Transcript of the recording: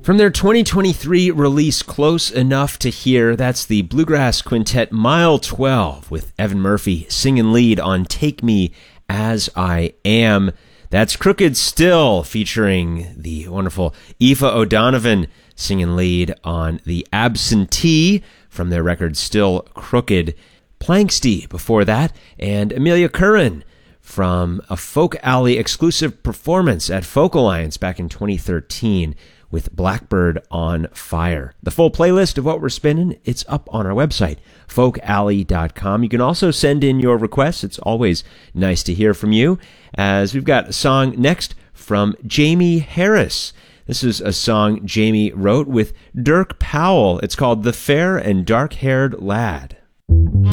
From their 2023 release, Close Enough to Hear, that's the bluegrass quintet Mile 12 with Evan Murphy singing lead on Take Me As I Am. That's Crooked Still featuring the wonderful Aoife O'Donovan singing lead on The Absentee from their record Still Crooked. Planksty before that, and Amelia Curran from a Folk Alley exclusive performance at Folk Alliance back in 2013 with Blackbird on Fire. The full playlist of what we're spinning, it's up on our website, folkalley.com. You can also send in your requests. It's always nice to hear from you, as we've got a song next from Jamie Harris. This is a song Jamie wrote with Dirk Powell. It's called The Fair and Dark-Haired Lad.